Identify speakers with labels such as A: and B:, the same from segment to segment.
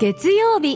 A: 月曜日。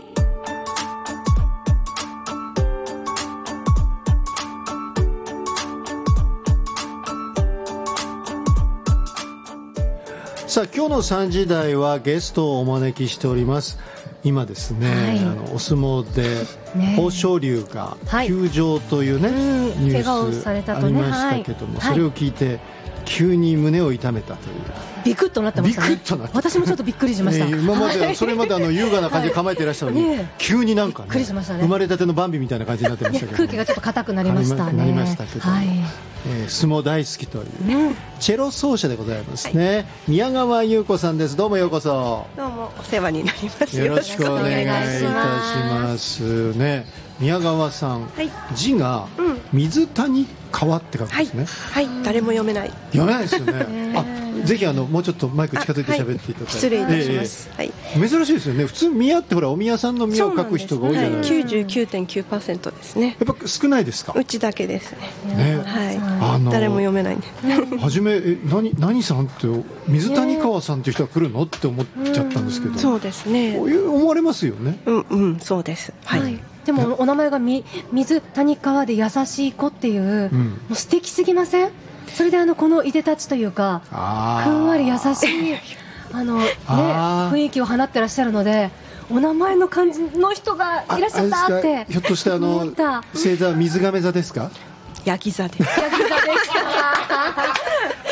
B: さあ今日の3時台はゲストをお招きしております。今ですね、お相撲で豊昇龍が休場というね、ニュースありましたけども、それを聞いて急に胸を痛めたという、
A: ビクッとなってましたね。
B: ビクッとなって、
A: 私もちょっとびっくりしました。
B: 今までそれまで優雅な感じで構えていらっしゃるのに、急になんかね、生まれたてのバンビみたいな感じになってましたけど、
A: 空気がちょっと硬くなりましたね。
B: なりましたけど、相撲大好きという、チェロ奏者でございますね、宮川優子さんです。どうもようこそ。
C: どうもお世話になります。
B: よろしくお願いいたしますね。宮川さん、字が水谷川って書くんですね。
C: 誰も読めない。
B: 読めないですよね。ぜひもうちょっとマイク近づいて喋っていただいて。
C: 失礼いたします。
B: 珍しいですよね。普通宮ってほらお宮さんの宮を書く人が多いじゃないですか。
C: 99.9% ですね。
B: やっぱ少ないですか。
C: うちだけですね。誰も読めないんで。
B: 初め何さんって水谷川さんっていう人が来るのって思っちゃったんですけど。
C: そうですね。
B: 思われますよね。
C: そうです。
A: でもお名前が水谷川で優しい子っていう、もう素敵すぎません？それでこのいでたちというか、ふんわり優しい雰囲気を放ってらっしゃるので、お名前の感じの人がいらっしゃったって。
B: ひょっとして星座水亀座ですか？
C: ヤギ座です。ヤギ座でした。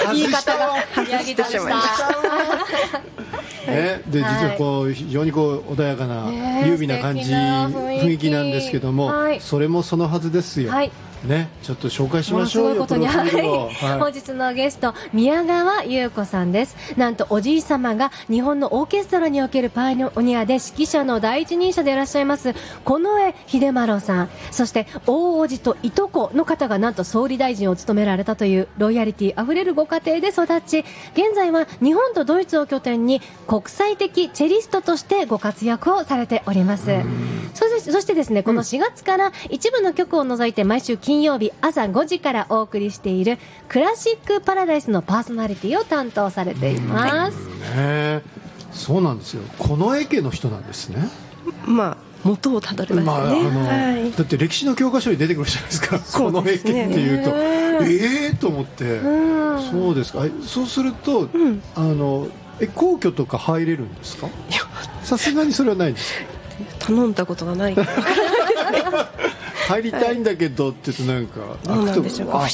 A: 言い方が
C: 外してしまいました。
B: で実は非常に穏やかな優美な感じ、雰囲気なんですけども、それもそのはずですよ。ちょっと紹介しましょうよ。本
A: 日のゲスト宮川優子さんです。なんとおじい様が日本のオーケストラにおけるパイオニアで指揮者の第一人者でいらっしゃいます近衛秀麿さん、そして大叔父といとこの方がなんと総理大臣を務められたというロイヤリティあふれるご家庭で育ち、現在は日本とドイツを拠点に国際的チェリストとしてご活躍をされております。そしてですね、この4月から一部の局を除いて毎週金曜日朝5時からお送りしているクラシックパラダイスのパーソナリティを担当されています。
B: そうなんですよ。近衛家の人なんですね。
C: 元をたどりますね。
B: だって歴史の教科書に出てくるじゃないですか。近衛家っていうとと思って。そうですか。そうすると皇居とか入れるんですか？さすがにそれはないんですか？
C: 頼んだことがない。
B: 入りたいんだけどって言うとなんか
C: どうなんでしょうか。